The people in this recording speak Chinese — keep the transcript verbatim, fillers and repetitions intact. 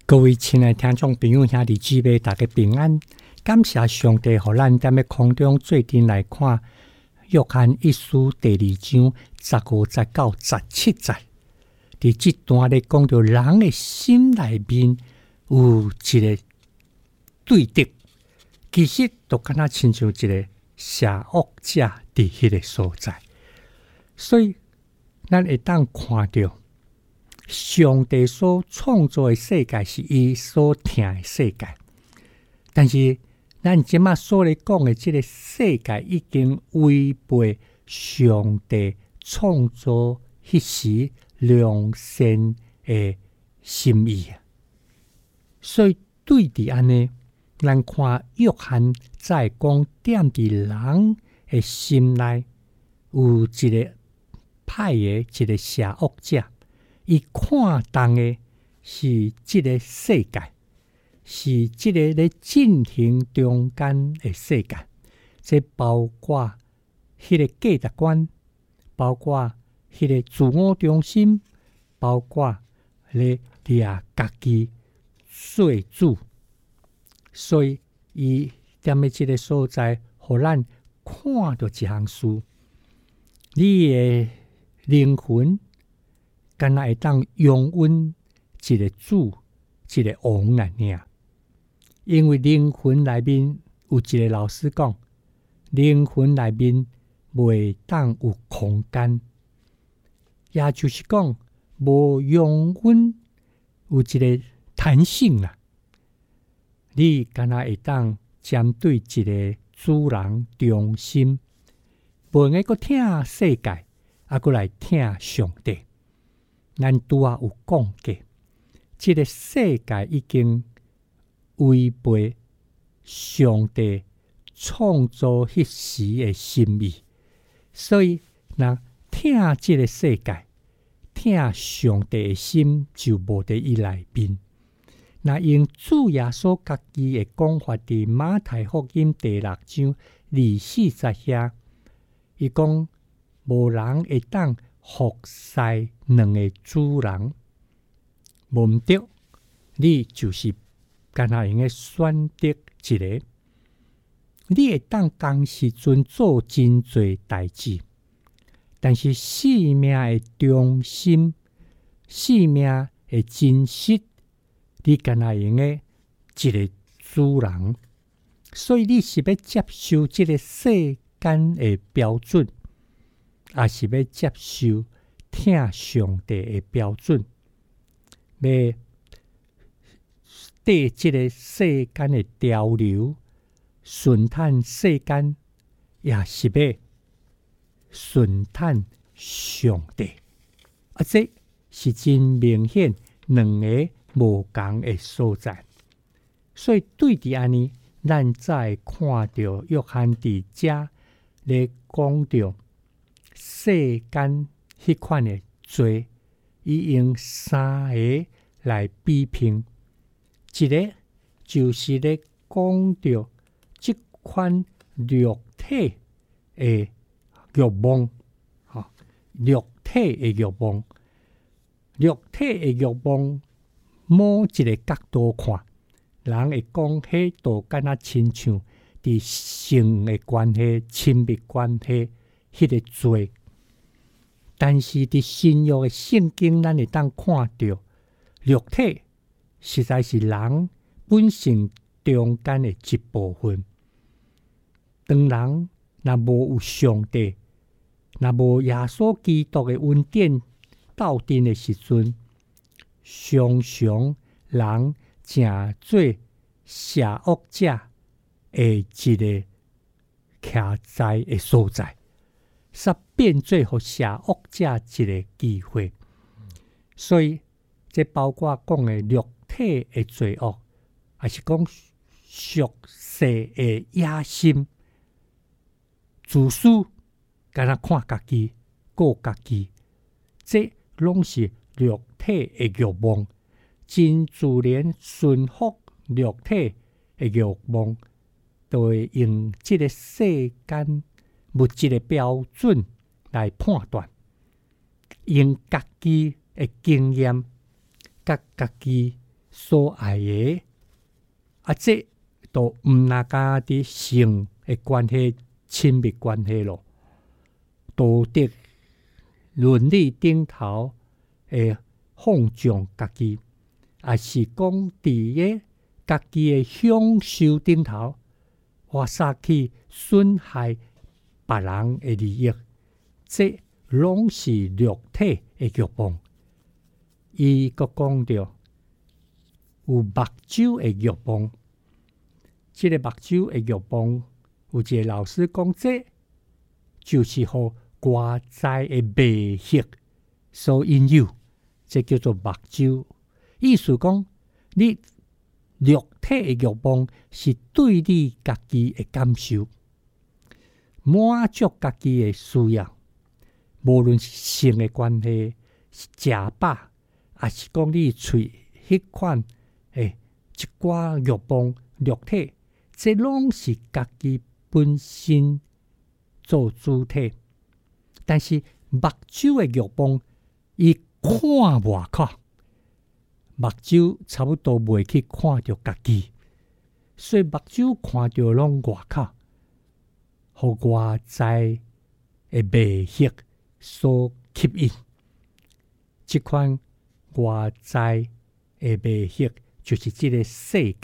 各位亲爱的听众朋友兄弟姊妹，大家平安。感谢上帝，互咱踮咧空中做阵来看约翰一书第二章十五节到十七节。伫即段咧讲到人的心内面有一个对敌，其实就敢若亲像一个邪恶者伫迄个所在。所以咱会当看到上帝所创造的世界是伊所听的世界，但是咱即马所咧讲的这个世界已经违背上帝创造迄时良善的心意啊！所以对伫安尼，咱看约翰在讲踮伫人的心内有一个歹的一个邪恶者。伊看重的是这个世界，是这个咧进行中间的世界，这包括迄个价值观，包括迄个自我中心，包括咧掠家己做主。所以伊踮咧这个所在，互咱看到一项事，你的灵魂敢若会当拥稳一个主，一个王来尔。因为灵魂内面有一个老师讲，灵魂内面袂当有空间，也就是讲无拥稳有一个弹性啦。你敢若会当针对一个主人中心，袂用个听世界，啊，过来听上帝。咱拄仔有讲过，这个世界已经违背上帝创造迄时的心意，所以若听这个世界，听上帝的心就无伫伊内面。若用主耶稣家己的讲法，伫马太福音第六章二四节遐，伊讲无人会当服侍两个主人，无毋对，你就是干那用个选择一个，你会当同时阵做真侪代志，但是生命的中心、生命的真实，你干那用个一个主人，所以你是要接受这个世间的标准，也是要接受听上帝的标准，要对这个世间的潮流顺探世间，也是要顺探上帝。啊，这是真明显两个无同的所在。所以对伫安尼，咱再看到约翰伫遮咧讲到世间迄款的罪，伊用三个来比拼，一个就是咧讲到即款肉体的欲望，哈，肉体的欲望，肉体的欲望，某一个角度看，人会讲迄都敢若亲像伫性的关系、亲密关系迄个罪。但是伫新约的圣经，咱会当看到肉体实在是人本性中间的一部分。当人若无有上帝，若无耶稣基督的恩典斗阵的时阵，常常人正做邪恶者的一个徛在的所在。煞变做互邪恶者一个机会，所以这包括讲的肉体的罪恶，还是讲俗世的野心、自私，敢若看家己、顾家己，这拢是肉体的欲望，真自然顺服肉体的欲望，就会用这个世间物质的标准来判断，用家己的经验、甲家己所爱的，啊，这都毋那家的性的关系、亲密关系咯。道德伦理顶头会放纵家己，也是讲伫个家己的享受顶头，我杀去损害别人的利益，这拢是肉体的欲望。伊阁讲着有目睭的欲望，即、這個目睭的欲望，有一個老師講，這就是互外在的魅力所引誘，這叫做目睭。意思講，你肉體的欲望是對你家己的感受，滿足家己的需要，無論是性的關係、是食飽，還是講你喙迄款誒一寡欲望肉體，這攏是家己本身做主體。但是目睭的欲望，伊看外口，目睭差不多袂去看到家己，所以目睭看到攏外口，互外在的魅力所吸引。這款外在的魅力，就是這個世界